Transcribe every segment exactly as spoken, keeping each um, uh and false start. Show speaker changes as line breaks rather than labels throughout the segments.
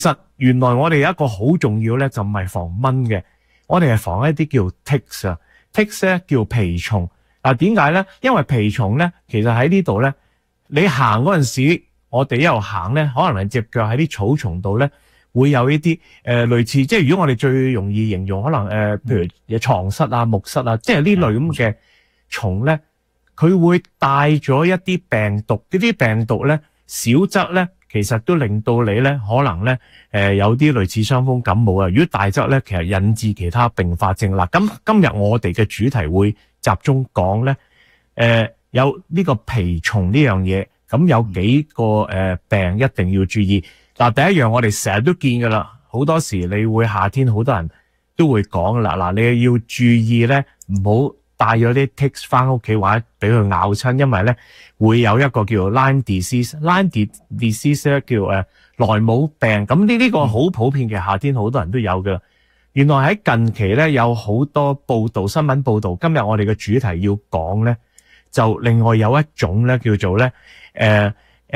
實原來我哋有一個好重要咧，就唔係防蚊嘅，我哋係防一啲叫 ticks 啊 ，ticks 咧叫蜱蟲。嗱，點解咧？因為蜱蟲咧，其實喺呢度咧，你行嗰陣時，我哋一路行咧，可能係隻腳喺啲草叢度咧，會有呢啲誒類似，即係如果我哋最容易形容，可能誒、呃，譬如床蝨啊、木蝨啊，即係呢類咁嘅蟲咧，佢會帶咗一啲病毒，呢啲病毒咧，小則咧，其實都令到你咧，可能咧，誒、呃、有啲類似傷風感冒啊。如果大則咧，其實引致其他併發症啦。咁今日我哋嘅主題會集中講咧，誒、呃、有呢個蜱蟲呢樣嘢，咁有幾個誒、呃、病一定要注意。嗱，第一樣我哋成日都見噶啦，好多時你會夏天好多人都會講啦，嗱，你要注意咧，唔好帶咗啲 ticks 翻屋企或者俾佢咬親，因為咧會有一個叫做 Lyme disease，Lyme disease 咧叫誒萊姆病，咁呢呢個好普遍嘅，夏天好多人都有嘅。原來喺近期咧有好多報道，新聞報道，今日我哋嘅主題要講咧，就另外有一種咧叫做咧誒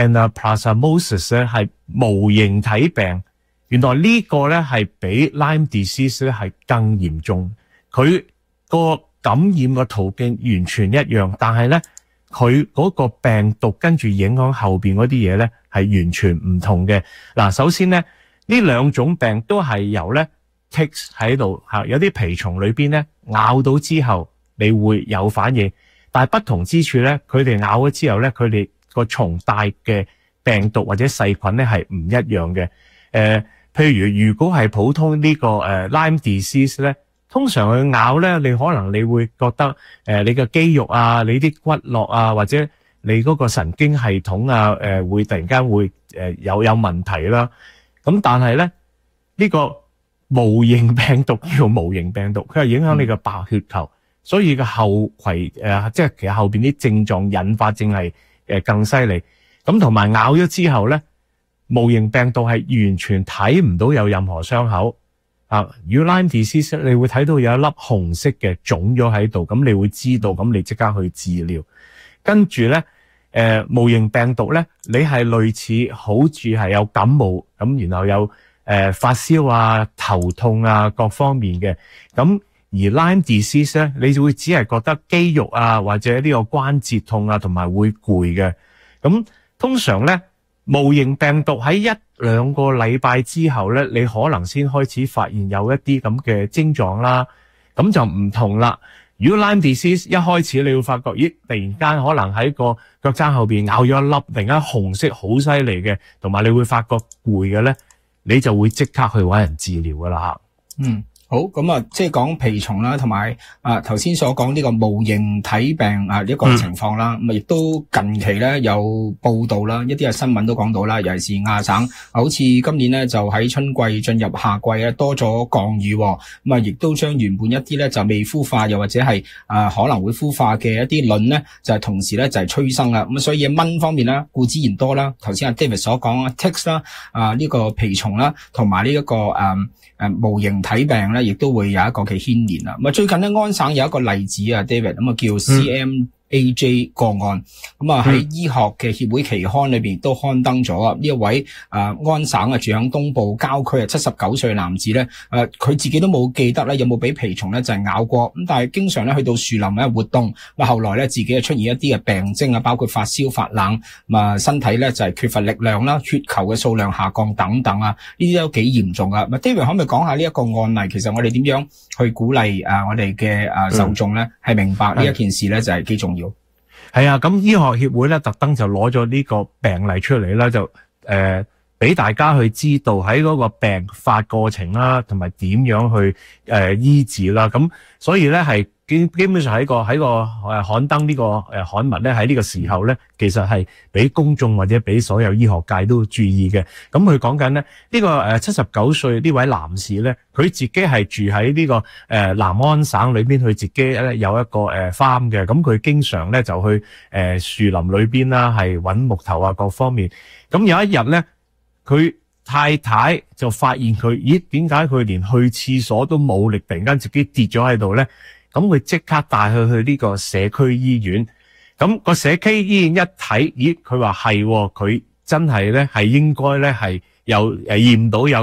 Anaplasmosis 咧係無形體病。原來呢個咧係比 Lyme disease 咧係更嚴重，佢個感染嘅途徑完全一樣，但係咧佢嗰個病毒跟住影響後邊嗰啲嘢咧係完全唔同嘅。嗱，首先咧呢兩種病都係由咧 ticks 喺度嚇，有啲蜱蟲裏邊咧咬到之後你會有反應，但係不同之處咧，佢哋咬咗之後咧，佢哋個蟲帶嘅病毒或者細菌咧係唔一樣嘅。誒、呃，譬如如果係普通呢、這個誒、呃、Lyme disease 咧，通常佢咬咧，你可能你會覺得誒、呃、你嘅肌肉啊、你啲骨骼啊，或者你嗰個神經系統啊，誒、呃、會突然間會誒、呃、有有問題啦。咁但係咧呢、這個無形病毒叫無形病毒，佢係影響你嘅白血球，嗯、所以個後遺誒、呃、即係其實後邊啲症狀引發症係誒更犀利。咁同埋咬咗之後咧，無形病毒係完全睇唔到有任何傷口。啊，如果 Lyme disease 你會睇到有一粒紅色嘅腫咗喺度，咁你會知道，咁你即刻去治療。跟住咧，誒、呃、無形病毒咧，你係類似好似係有感冒咁，然後有誒、呃、發燒啊、頭痛啊各方面嘅。咁而 Lyme disease 咧，你就會只係覺得肌肉啊或者呢個關節痛啊，同埋會攰嘅。咁通常咧，無形病毒喺一兩個禮拜之後咧，你可能先開始發現有一啲咁嘅症狀啦，咁就唔同啦。如果 Lyme disease 一開始你會發覺，咦，突然間可能喺個腳踭後邊咬咗一粒，突然間紅色好犀利嘅，同埋你會發覺攰嘅咧，你就會即刻去搵人治療噶啦。
嗯。好，咁啊，即係講蜱蟲啦，同埋啊頭先所講呢個無形體病啊呢個情況啦，咁啊亦都近期咧有報道啦，一啲嘅新聞都講到啦，尤其是亞省，好似今年咧就喺春季進入夏季咧多咗降雨，咁啊亦都將原本一啲咧就未孵化又或者係啊可能會孵化嘅一啲卵咧，就係同時咧就係催生啦，咁所以蚊方面咧固之然多啦，頭先阿 David 所講啊 ticks 啦啊呢個蜱蟲啦，同埋呢一個誒誒無形體病咧，亦都會有一個嘅牽連啦。咁啊，最近咧安省有一個例子啊 ，David 咁啊叫 C M A J 個案，咁啊喺醫學嘅協會期刊裏邊都刊登咗啊。呢一位誒安省啊住響東部郊區啊七十九歲男子咧，誒佢自己都冇記得咧有冇俾蜱蟲咧就係咬過，咁但係經常咧去到樹林咧活動，咁啊後來咧自己啊出現一啲嘅病徵啊，包括發燒、發冷，咁啊身體咧就係缺乏力量啦，血球嘅數量下降等等啊，呢啲都幾嚴重噶。咁 David 可唔可以講下呢一個案例？其實我哋點樣去鼓勵啊我哋嘅啊受眾咧係明白呢一件事咧就係幾重要。
係啊，咁醫學協會咧特登就攞咗呢個病例出嚟啦，就誒俾、呃、大家去知道喺嗰個病發過程啦，同埋點樣去誒、呃、醫治啦。咁所以咧係基基本上喺個喺個誒刊登呢個誒刊物咧喺呢個時候咧，其實係俾公眾或者俾所有醫學界都注意嘅。咁佢講緊咧呢、這個誒七十九歲呢位男士咧，佢自己係住喺呢、這個誒、呃、南安省裏邊，佢自己咧有一個誒 farm 嘅。咁佢經常咧就去誒、呃、樹林裏邊啦，係揾木頭啊各方面。咁有一日咧，佢太太就發現佢，咦，點解佢連去廁所都冇力，突然間自己跌咗喺度咧？咁佢即刻帶佢去呢個社區醫院，咁個社區醫院一睇，咦，佢話係，佢真係咧係應該咧係有誒驗到有。